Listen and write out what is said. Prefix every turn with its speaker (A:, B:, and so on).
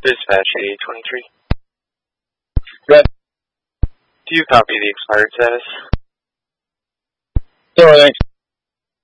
A: Dispatch 8823.
B: Good.
A: Do you copy the expired status?
B: Sure, thanks.